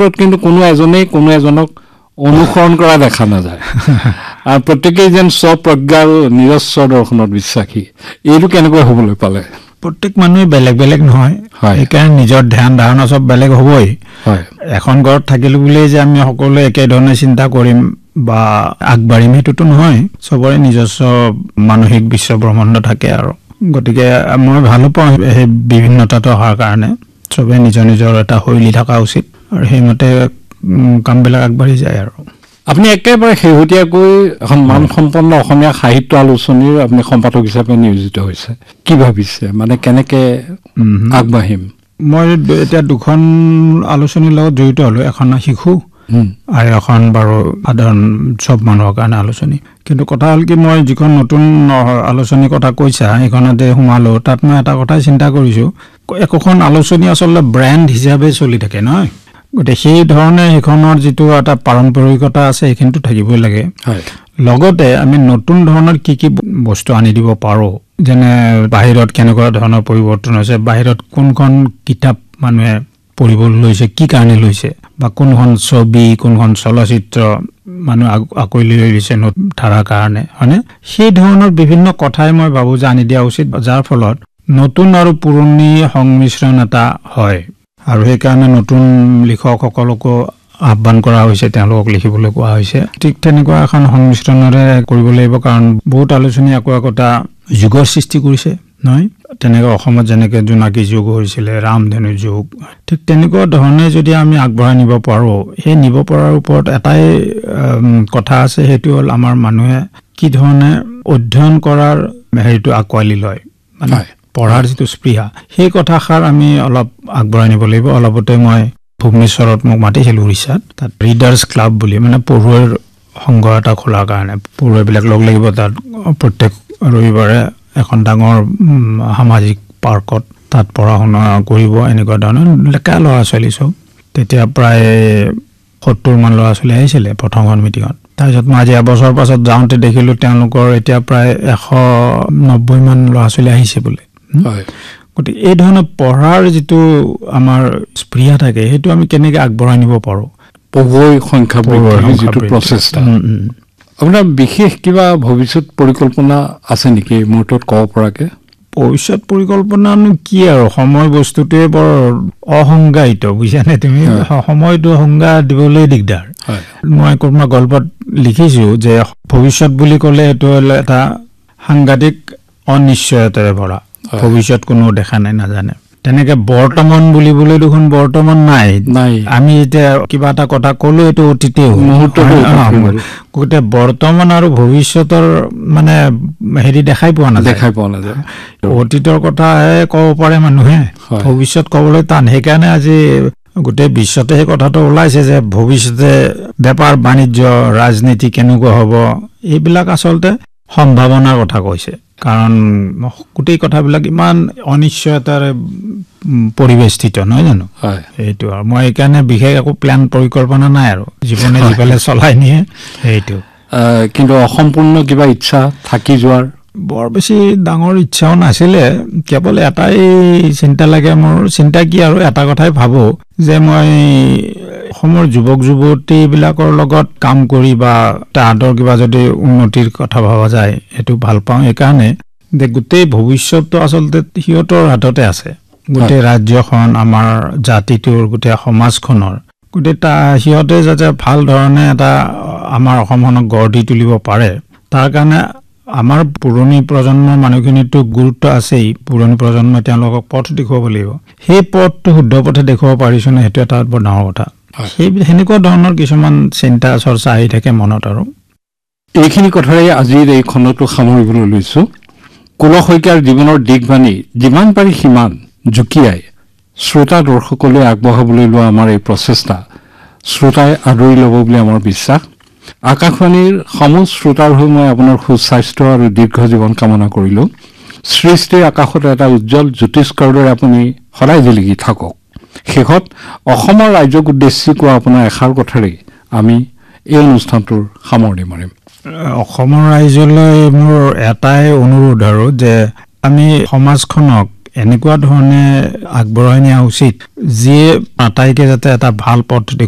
ক্ষেত্ৰত কিন্তু কোনো এজনক অনুসৰণ কৰা দেখা নাযায় আৰু প্ৰত্যেকেই যেন স্বপ্ৰজ্ঞাৰ নিজস্ব দৰ্শনত বিশ্বাসী এইটো কেনেকৈ হ'বলৈ পালে প্ৰত্যেক মানুহে বেলেগ বেলেগ নহয় সেইকাৰণে নিজৰ ধ্যান ধাৰণা সব বেলেগ হ'বই এখন ঘৰত থাকিলো বুলি যে আমি সকলোৱে একে ধৰণে চিন্তা কৰিম বা আগবাঢ়িম সেইটোতো নহয় সবৰে নিজস্ব মানসিক বিশ্ব ব্ৰহ্মাণ্ড থাকে আৰু গতিকে মই ভালো পাওঁ এই বিভিন্নতাটো অহাৰ কাৰণে সবে নিজৰ নিজৰ এটা শৈলী থকা উচিত আৰু সেইমতে কামবিলাক আগবাঢ়ি যায় আৰু আপুনি একেবাৰে শেহতীয়াকৈ এখন মানসম্পন্ন অসমীয়া সাহিত্য আলোচনীৰ আপুনি সম্পাদক হিচাপে নিয়োজিত হৈছে কি ভাবিছে মানে কেনেকৈ আগবাঢ়িম মই এতিয়া দুখন আলোচনীৰ লগত জড়িত হ'লো এখন শিশু আৰু এখন বাৰু সাধাৰণ সব মানুহৰ কাৰণে আলোচনী কিন্তু কথা হ'ল কি মই যিখন নতুন আলোচনীৰ কথা কৈছা সেইখনতে সোমালো তাত মই এটা কথাই চিন্তা কৰিছোঁ একোখন আলোচনী আচলতে ব্ৰেণ্ড হিচাপে চলি থাকে নহয় গতিকে সেই ধৰণে সেইখনৰ যিটো এটা পাৰম্পৰিকতা আছে সেইখিনিতো থাকিবই লাগে লগতে আমি নতুন ধৰণৰ কি বস্তু আনি দিব পাৰোঁ যেনে বাহিৰত কেনেকুৱা ধৰণৰ পৰিৱৰ্তন হৈছে বাহিৰত কোনখন কিতাপ মানুহে পঢ়িবলৈ লৈছে কি কাৰণে লৈছে বা কোনখন ছবি কোনখন চলচ্চিত্ৰ মানুহ আকোৱালি লৈছে ধাৰাৰ কাৰণে হয়নে সেই ধৰণৰ বিভিন্ন কথাই মই ভাবোঁ যে আনি দিয়া উচিত যাৰ ফলত নতুন আৰু পুৰণি সংমিশ্ৰণ এটা হয় আৰু সেইকাৰণে নতুন লিখকসকলকো আহ্বান কৰা হৈছে তেওঁলোকক লিখিবলৈ কোৱা হৈছে ঠিক তেনেকুৱা এখন সংমিশ্ৰণৰে কৰিব লাগিব কাৰণ বহুত আলোচনী একোটা যুগৰ সৃষ্টি কৰিছে নহয় তেনেকৈ অসমত যেনেকৈ জোনাকী যুগ হৈছিলে ৰামধেনু যুগ ঠিক তেনেকুৱা ধৰণে যদি আমি আগবঢ়াই নিব পাৰোঁ সেই নিব পৰাৰ ওপৰত এটাই কথা আছে সেইটো হ'ল আমাৰ মানুহে কি ধৰণে অধ্যয়ন কৰাৰ হেৰিটো আকোৱালি লয় মানে পঢ়াৰ যিটো স্পৃহা সেই কথাষাৰ আমি অলপ আগবঢ়াই নিব লাগিব অলপতে মই ভুৱনেশ্বৰত মোক মাতিছিলোঁ উৰিষ্যাত তাত ৰিডাৰ্ছ ক্লাব বুলি মানে পঢ়ুৱৈৰ সংঘ এটা খোলাৰ কাৰণে পঢ়ুৱৈবিলাক লগ লাগিব তাত প্ৰত্যেক ৰবিবাৰে এখন ডাঙৰ সামাজিক পাৰ্কত তাত পঢ়া শুনা কৰিব এনেকুৱা ধৰণৰ লেকা ল'ৰা ছোৱালী চব তেতিয়া প্ৰায় 70 মান ল'ৰা ছোৱালী আহিছিলে প্ৰথমখন মিটিঙত তাৰপিছত মই আজি এবছৰ পাছত যাওঁতে দেখিলোঁ তেওঁলোকৰ এতিয়া প্ৰায় 190 মান ল'ৰা ছোৱালী আহিছে বোলে গতিকে এই ধৰণৰ পঢ়াৰ যিটো আমাৰ স্পৃহা থাকে সেইটো আমি কেনেকৈ আগবঢ়াই নিব পাৰোঁ পঢ়ুৱৈ সংখ্যা বৃদ্ধিৰ যিটো প্ৰচেষ্টা আপোনাৰ বিশেষ কিবা ভৱিষ্যত পৰিকল্পনা আছে নেকি এই মুহূৰ্তত ক'ব পৰাকৈ ভৱিষ্যত পৰিকল্পনানো কি আৰু সময় বস্তুটোৱে বৰ অসংজ্ঞায়িত বুজিছানে তুমি সময়টো সংজ্ঞা দিবলৈ দিগদাৰ মই কোনোবা গল্পত লিখিছোঁ যে ভৱিষ্যত বুলি ক'লে এইটো হ'ল এটা সাংঘাতিক অনিশ্চয়তাৰে ভৰা ভৱিষ্যত কোনো দেখা নাই নাজানে তেনেকে বৰ্তমান বুলিবলৈ দেখোন বৰ্তমান নাই আমি এতিয়া কিবা এটা কথা ক'লো এইটো অতীতে গোটেই বৰ্তমান আৰু ভৱিষ্যতৰ মানে হেৰি দেখাই পোৱা নাযায় অতীতৰ কথাহে ক'ব পাৰে মানুহে ভৱিষ্যত ক'বলৈ টান সেইকাৰণে আজি গোটেই বিশ্বতে সেই কথাটো ওলাইছে যে ভৱিষ্যতে বেপাৰ বাণিজ্য ৰাজনীতি কেনেকুৱা হ'ব এইবিলাক আচলতে সম্ভাৱনাৰ কথা কৈছে কাৰণ গোটেই কথাবিলাক ইমান অনিশ্চয়তাৰে পৰিবেষ্টিত নহয় জানো সেইটো আৰু মই এইকাৰণে বিশেষ একো প্লেন পৰিকল্পনা নাই আৰু জীৱনে যিফালে চলাই নিয়ে সেইটো কিন্তু অসম্পূৰ্ণ কিবা ইচ্ছা থাকি যোৱাৰ বৰ বেছি ডাঙৰ ইচ্ছাও নাছিলে কেৱল এটাই চিন্তা লাগে মোৰ চিন্তা কি আৰু এটা কথাই ভাবোঁ যে মই অসমৰ যুৱক যুৱতীবিলাকৰ লগত কাম কৰি বা তাহাঁতৰ কিবা যদি উন্নতিৰ কথা ভবা যায় সেইটো ভাল পাওঁ এইকাৰণে যে গোটেই ভৱিষ্যতটো আচলতে সিহঁতৰ হাততে আছে গোটেই ৰাজ্যখন আমাৰ জাতিটোৰ গোটেই সমাজখনৰ গোটেই সিহঁতে যাতে ভাল ধৰণে এটা আমাৰ অসমখনক গঢ় দি তুলিব পাৰে তাৰ কাৰণে আমাৰ পুৰণি প্ৰজন্মৰ মানুহখিনিতো গুৰুত্ব আছেই পুৰণি প্ৰজন্মই তেওঁলোকক পথ দেখুৱাব লাগিব সেই পথটো শুদ্ধ পথে দেখুৱাব পাৰিছোঁ নে সেইটো এটা বৰ ডাঙৰ কথা সেনেকুৱা ধৰণৰ কিছুমান চিন্তা চৰ্চা আহি থাকে মনত আৰু এইখিনি কথাৰে আজিৰ এই খণ্ডটো সামৰিবলৈ লৈছোঁ কুল শইকীয়াৰ জীৱনৰ দিশবাণী যিমান পাৰি সিমান জুকিয়াই শ্ৰোতা দৰ্শকলৈ আগবঢ়াবলৈ লোৱা আমাৰ এই প্ৰচেষ্টা শ্ৰোতাই আদৰি ল'ব বুলি আমাৰ বিশ্বাস আকাশবাণীৰ সমূহ শ্ৰোতাৰ হৈ মই আপোনাৰ সুস্বাস্থ্য আৰু দীৰ্ঘ জীৱন কামনা কৰিলোঁ সৃষ্টিৰ আকাশত এটা উজ্জ্বল জ্যোতিষ্কৰ দৰে আপুনি সদায় জিলিকি থাকক শেষত অসমৰ ৰাইজক উদ্দেশ্যি কোৱা আপোনাৰ এষাৰ কথাৰেই আমি এই অনুষ্ঠানটোৰ সামৰণি মাৰিম অসমৰ ৰাইজলৈ মোৰ এটাই অনুৰোধ আৰু যে আমি সমাজখনক এনেকুৱা ধৰণে আগবঢ়াই নিয়া উচিত যিয়ে আটাইকে যাতে এটা ভাল পথ